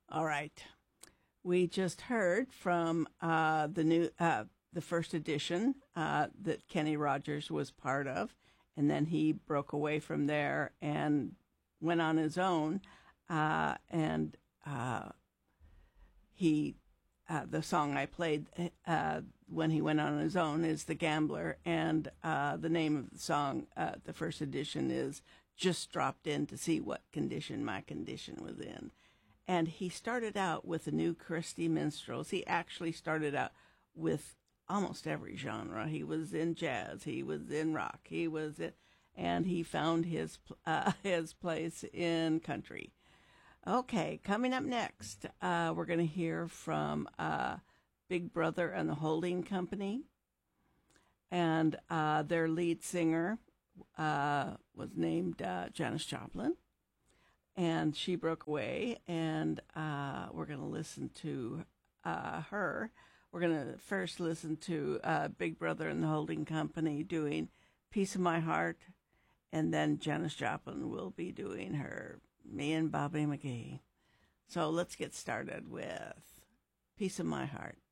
All right. We just heard from the first edition that Kenny Rogers was part of, and then he broke away from there and went on his own. And he, the song I played when he went on his own is "The Gambler," and the name of the song, the first edition, is "Just Dropped In to See What Condition My Condition Was In." And he started out with the New Christy Minstrels. He actually started out with almost every genre. He was in jazz, he was in rock, and he found his place in country. Okay, coming up next, we're going to hear from Big Brother and the Holding Company, and their lead singer was named Janis Joplin. And she broke away, and we're going to listen to her. We're going to first listen to Big Brother and the Holding Company doing "Piece of My Heart," and then Janis Joplin will be doing her "Me and Bobby McGee." So let's get started with "Piece of My Heart."